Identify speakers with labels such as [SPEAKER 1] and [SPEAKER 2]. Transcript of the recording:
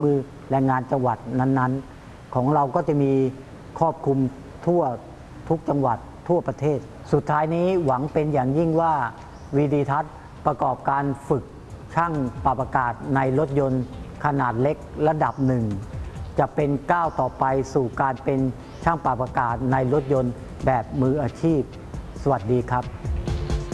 [SPEAKER 1] มือแรงงานจังหวัดนั้นๆของเราก็จะมีครอบคลุมทั่วทุกจังหวัดทั่วประเทศสุดท้ายนี้หวังเป็นอย่างยิ่งว่าวีดีทัศน์ประกอบการฝึกช่างปรับอากาศในรถยนต์ขนาดเล็กระดับหนึ่งจะเป็นก้าวต่อไปสู่การเป็นช่างปรับอากาศในรถยนต์แบบมืออาชีพสวัสดีครับ